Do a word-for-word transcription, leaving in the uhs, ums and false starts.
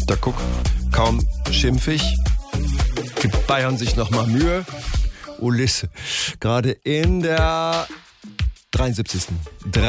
Da guck, kaum schimpfig, gibt Bayern sich nochmal Mühe. Ulisse, gerade in der dreiundsiebzigsten